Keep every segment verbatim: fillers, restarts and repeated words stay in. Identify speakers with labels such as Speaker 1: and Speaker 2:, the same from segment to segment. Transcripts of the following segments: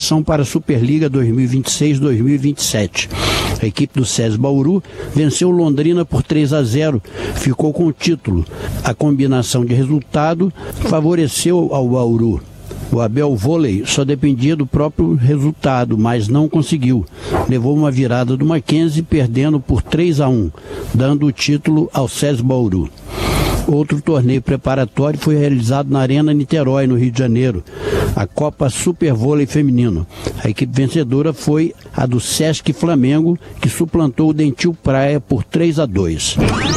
Speaker 1: classificação para a Superliga dois mil e vinte e seis dois mil e vinte e sete. A equipe do SESI Bauru venceu Londrina por três a zero, ficou com o título. A combinação de resultado favoreceu ao Bauru. O Abel Vôlei só dependia do próprio resultado, mas não conseguiu. Levou uma virada do Mackenzie, perdendo por três a um, dando o título ao SESI Bauru. Outro torneio preparatório foi realizado na Arena Niterói, no Rio de Janeiro, a Copa Super Vôlei Feminino. A equipe vencedora foi a do Sesc Flamengo, que suplantou o Dentil Praia por três a dois.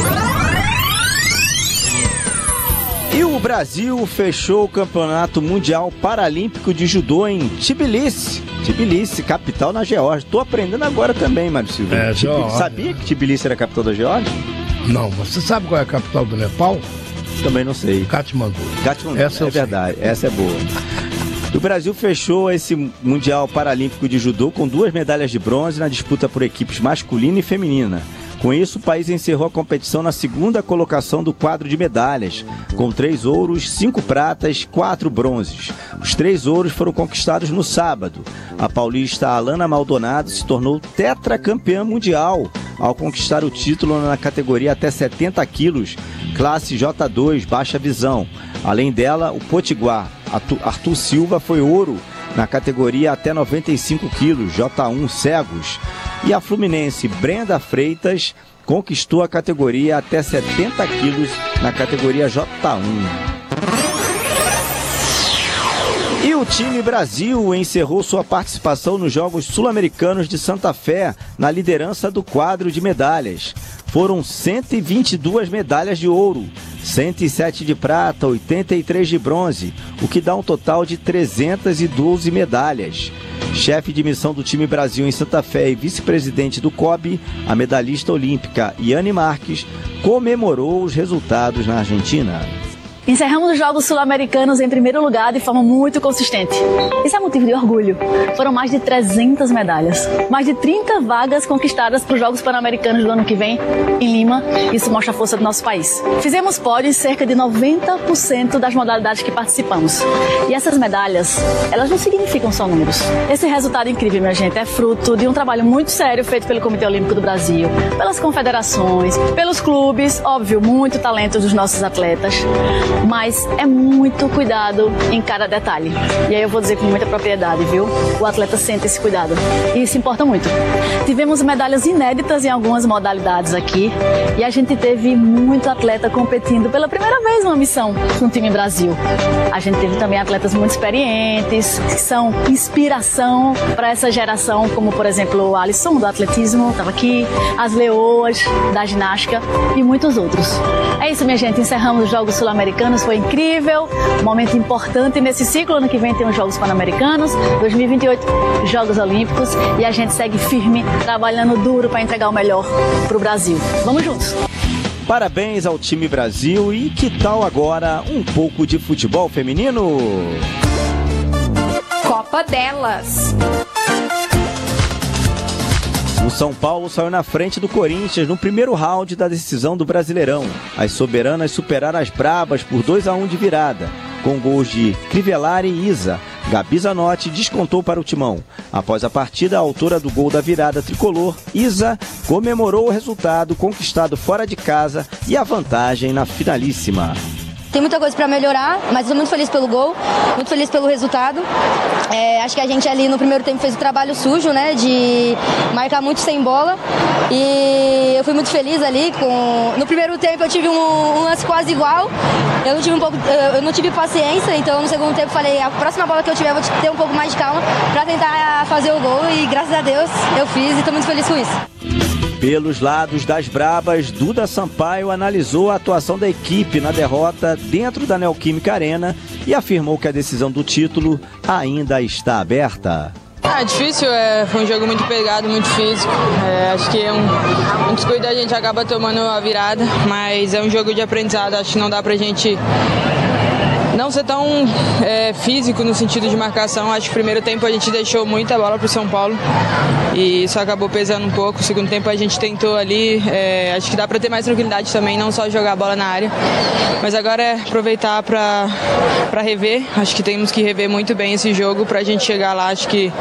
Speaker 2: E o Brasil fechou o Campeonato Mundial Paralímpico de Judô em Tbilisi. Tbilisi, capital na Geórgia. Estou aprendendo agora também, Mário Silva.
Speaker 3: É, Geórgia.
Speaker 2: Sabia que Tbilisi era a capital da Geórgia?
Speaker 3: Não, você sabe qual é a capital do Nepal?
Speaker 2: Também não sei.
Speaker 3: Katmandu.
Speaker 2: Katmandu,
Speaker 3: essa
Speaker 2: é verdade, sei. Essa é boa. O Brasil fechou esse Mundial Paralímpico de Judô com duas medalhas de bronze na disputa por equipes masculina e feminina. Com isso, o país encerrou a competição na segunda colocação do quadro de medalhas, com três ouros, cinco pratas, quatro bronzes. Os três ouros foram conquistados no sábado. A paulista Alana Maldonado se tornou tetracampeã mundial ao conquistar o título na categoria até setenta quilos, classe J dois, baixa visão. Além dela, o potiguar Arthur Silva foi ouro na categoria até noventa e cinco quilos, J um, cegos. E a fluminense Brenda Freitas conquistou a categoria até setenta quilos na categoria J um. E o time Brasil encerrou sua participação nos Jogos Sul-Americanos de Santa Fé na liderança do quadro de medalhas. Foram cento e vinte e duas medalhas de ouro, cento e sete de prata, oitenta e três de bronze, o que dá um total de trezentas e doze medalhas. Chefe de missão do time Brasil em Santa Fé e vice-presidente do C O B, a medalhista olímpica Yane Marques, comemorou os resultados na Argentina.
Speaker 4: Encerramos os Jogos Sul-Americanos em primeiro lugar de forma muito consistente. Isso é motivo de orgulho. Foram mais de trezentas medalhas, mais de trinta vagas conquistadas para os Jogos Pan-Americanos do ano que vem, em Lima. Isso mostra a força do nosso país. Fizemos pódio em cerca de noventa por cento das modalidades que participamos. E essas medalhas, elas não significam só números. Esse resultado incrível, minha gente, é fruto de um trabalho muito sério feito pelo Comitê Olímpico do Brasil, pelas confederações, pelos clubes, óbvio, muito talento dos nossos atletas. Mas é muito cuidado em cada detalhe. E aí eu vou dizer com muita propriedade, viu? O atleta sente esse cuidado. E isso importa muito. Tivemos medalhas inéditas em algumas modalidades aqui. E a gente teve muito atleta competindo pela primeira vez numa missão no time Brasil. A gente teve também atletas muito experientes, que são inspiração para essa geração, como por exemplo o Alisson do atletismo, estava aqui, as Leoas da ginástica e muitos outros. É isso, minha gente. Encerramos os Jogos Sul-Americanos. Foi incrível, um momento importante nesse ciclo. Ano que vem tem os Jogos Pan-Americanos, dois mil e vinte e oito Jogos Olímpicos, e a gente segue firme, trabalhando duro para entregar o melhor para o Brasil. Vamos juntos!
Speaker 2: Parabéns ao time Brasil. E que tal agora um pouco de futebol feminino?
Speaker 5: Copa delas!
Speaker 2: O São Paulo saiu na frente do Corinthians no primeiro round da decisão do Brasileirão. As soberanas superaram as brabas por dois a um de virada, com gols de Crivellari e Isa. Gabi Zanotti descontou para o Timão. Após a partida, a autora do gol da virada tricolor, Isa, comemorou o resultado conquistado fora de casa e a vantagem na finalíssima.
Speaker 6: Tem muita coisa para melhorar, mas estou muito feliz pelo gol, muito feliz pelo resultado. É, acho que a gente ali no primeiro tempo fez o trabalho sujo, né, de marcar muito sem bola. E eu fui muito feliz ali. Com... No primeiro tempo eu tive um, um lance quase igual. Eu não tive um pouco, eu não tive paciência, então no segundo tempo falei, a próxima bola que eu tiver eu vou ter um pouco mais de calma para tentar fazer o gol. E graças a Deus eu fiz e estou muito feliz com isso.
Speaker 2: Pelos lados das brabas, Duda Sampaio analisou a atuação da equipe na derrota dentro da Neoquímica Arena e afirmou que a decisão do título ainda está aberta.
Speaker 7: Ah, difícil, é, foi um jogo muito pegado, muito físico. É, acho que é um, um descuido a gente acaba tomando a virada, mas é um jogo de aprendizado, acho que não dá pra gente não ser tão é, físico no sentido de marcação. Acho que no primeiro tempo a gente deixou muita bola para o São Paulo e isso acabou pesando um pouco. No segundo tempo a gente tentou ali, é, acho que dá para ter mais tranquilidade também, não só jogar a bola na área, mas agora é aproveitar para para rever. Acho que temos que rever muito bem esse jogo para a gente chegar lá, acho que